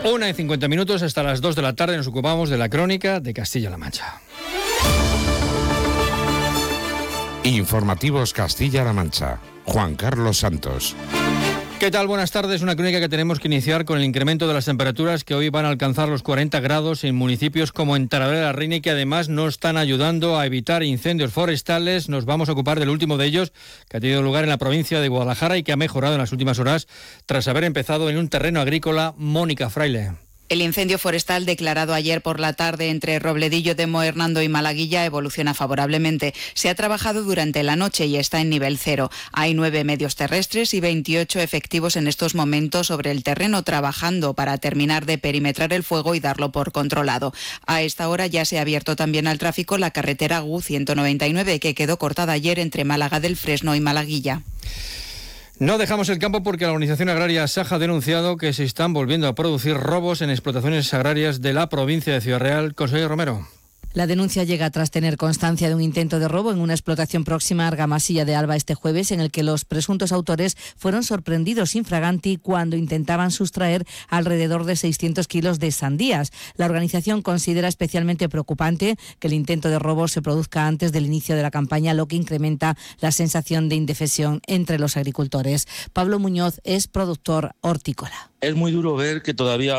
1:50 hasta las 2 de la tarde nos ocupamos de la crónica de Castilla-La Mancha. Informativos Castilla-La Mancha. Juan Carlos Santos. ¿Qué tal? Buenas tardes. Una crónica que tenemos que iniciar con el incremento de las temperaturas que hoy van a alcanzar los 40 grados en municipios como en Talavera de la Reina y que además no están ayudando a evitar incendios forestales. Nos vamos a ocupar del último de ellos, que ha tenido lugar en la provincia de Guadalajara y que ha mejorado en las últimas horas tras haber empezado en un terreno agrícola. Mónica Fraile. El incendio forestal declarado ayer por la tarde entre Robledillo de Moernando y Malaguilla evoluciona favorablemente. Se ha trabajado durante la noche y está en nivel 0. Hay 9 medios terrestres y 28 efectivos en estos momentos sobre el terreno trabajando para terminar de perimetrar el fuego y darlo por controlado. A esta hora ya se ha abierto también al tráfico la carretera GU 199 que quedó cortada ayer entre Málaga del Fresno y Malaguilla. No dejamos el campo porque la organización agraria Saja ha denunciado que se están volviendo a producir robos en explotaciones agrarias de la provincia de Ciudad Real. Consejero Romero. La denuncia llega tras tener constancia de un intento de robo en una explotación próxima a Argamasilla de Alba este jueves, en el que los presuntos autores fueron sorprendidos infraganti cuando intentaban sustraer alrededor de 600 kilos de sandías. La organización considera especialmente preocupante que el intento de robo se produzca antes del inicio de la campaña, lo que incrementa la sensación de indefensión entre los agricultores. Pablo Muñoz es productor hortícola. Es muy duro ver que todavía